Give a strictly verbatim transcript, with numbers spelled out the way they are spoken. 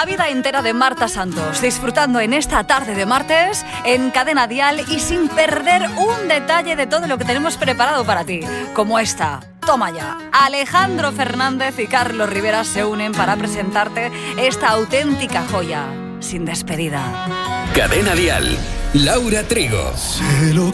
La vida entera de Marta Santos, disfrutando en esta tarde de martes en Cadena Dial y sin perder un detalle de todo lo que tenemos preparado para ti, como esta. Toma ya, Alejandro Fernández y Carlos Rivera se unen para presentarte esta auténtica joya, sin despedida. Cadena Dial, Laura Trigo. Sé lo